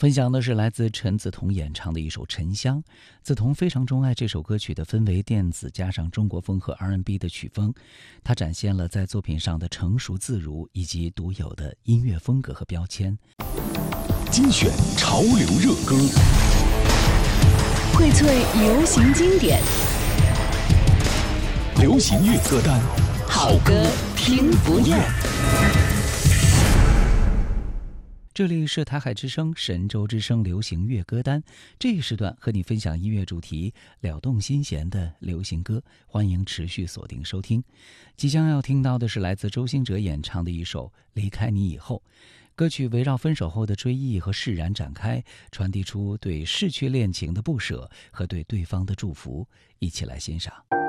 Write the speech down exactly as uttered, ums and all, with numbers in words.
分享的是来自陈梓童演唱的一首《沉香》。梓童非常钟爱这首歌曲的氛围电子加上中国风和 R and B 的曲风，他展现了在作品上的成熟自如以及独有的音乐风格和标签。 精选潮流热歌， 荟萃流行经典， 流行乐歌单， 好歌听不厌。 这里是台海之声神州之声流行乐歌单，这一时段和你分享音乐主题，撩动心弦的流行歌，欢迎持续锁定收听。即将要听到的是来自周兴哲演唱的一首《离开你以后》，歌曲围绕分手后的追忆和释然展开，传递出对逝去恋情的不舍和对对方的祝福，一起来欣赏。